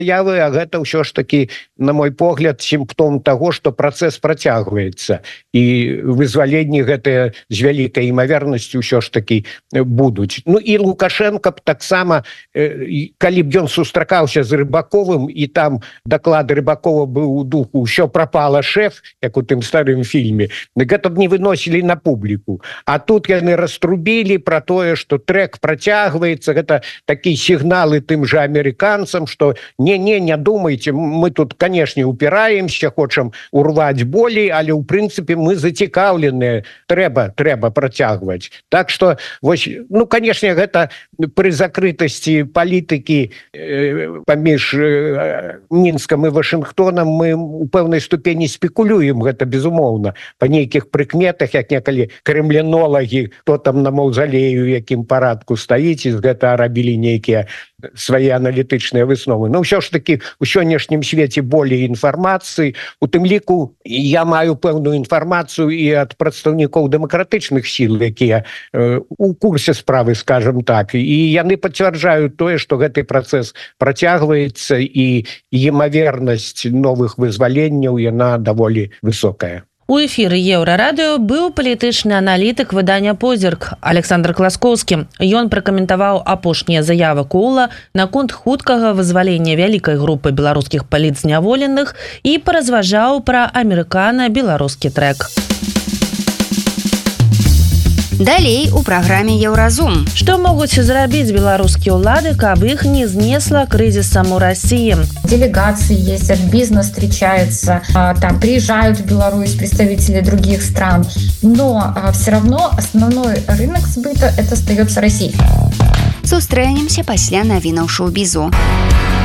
заявы, а гэта ўсё ж таки, на мой погляд, сімптом таго, што працэс працягваецца і вызваленні гэтыя з вялікай імавернасцю ўсё ж таки будуць. Ну і Лукашенко б таксама, калі б ён сустракаўся з Рыбаковым і там даклад Рыбакова быў у духу «Усё прапала, шэф», як у тым старым фільме, гэта б не выносілі на публіку. А тут яны раструбілі пра тое, што трэк працягваецца, гэта такія сігналы тым жа амерыканцам, што не думайте, мы тут, конечно, упираемся, хочам урваць болей, але ў прынцыпе мы зацікаўленыя, трэба працягваць. Так што, вось, ну, конечно, гэта пры закрытасці палітыкі паміж Мінскам і Вашынгтонам мы у пэўнай ступені спекулюем, гэта безумоўна, па нейкіх прыкметах, як некалі крэмленолагі, хто там на маўзалею, якім парадку стаіць, і з гэтага рабілі нейкія свае аналітычныя высновы. Но ўсё ж таки у сённяшнім свеце болей інфармацыі. У тым ліку я маю пэўную інфармацыю і ад прадстаўнікоў дэмакратычных сіл, якія у курсе справы, скажем так. І яны пацвярджаюць тое, што гэты працэс працягваецца і імавернасць новых вызваленняў яна даволі высокая. У эфіры Еўрарадыё быў палітычны аналітык выдання «Позірк» Александр Класкоўскі. Ён пракаментаваў апошнія заявы Коула наконт хуткага вызвалення вялікай групы беларускіх палітзняволеных і паразважаў пра амерыкана-беларускі трэк. Далей у праграме «Еўразум». Што могуць зрабіць беларускія ўлады, каб іх не знесла крызисом у России? Делегации ездят, бизнес встречается, там приезжают в Беларусь представители других стран, но все равно основной рынок сбыта это остается Россия. Сустрэнемся пасля навінаў шоу-бізу.